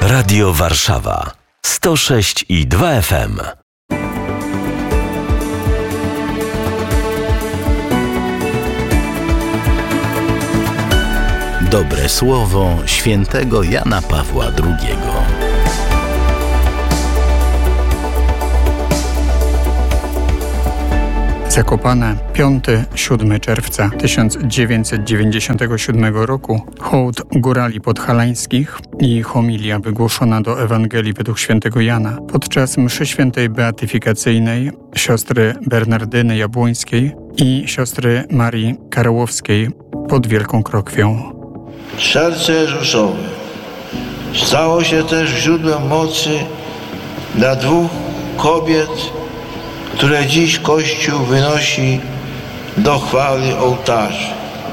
Radio Warszawa 106,2 FM. Dobre słowo świętego Jana Pawła II. Zakopane, 5-7 czerwca 1997 roku, hołd górali podhalańskich i homilia wygłoszona do Ewangelii według świętego Jana podczas mszy świętej beatyfikacyjnej siostry Bernardyny Jabłońskiej i siostry Marii Karałowskiej pod Wielką Krokwią. Serce Jezusowe stało się też źródłem mocy dla dwóch kobiet, które dziś Kościół wynosi do chwały ołtarzy.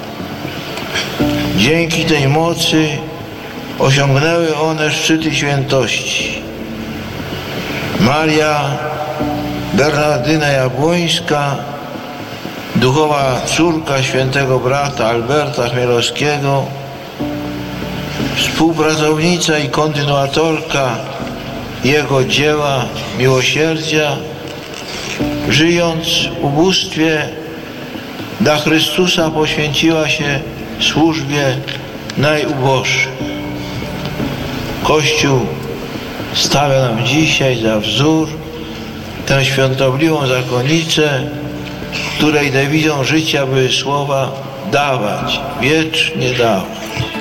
Dzięki tej mocy osiągnęły one szczyty świętości. Maria Bernardyna Jabłońska, duchowa córka świętego brata Alberta Chmielowskiego, współpracownica i kontynuatorka jego dzieła miłosierdzia, żyjąc w ubóstwie, dla Chrystusa poświęciła się służbie najuboższych. Kościół stawia nam dzisiaj za wzór tę świątobliwą zakonnicę, której dewizą życia były słowa: dawać, wiecznie dawać.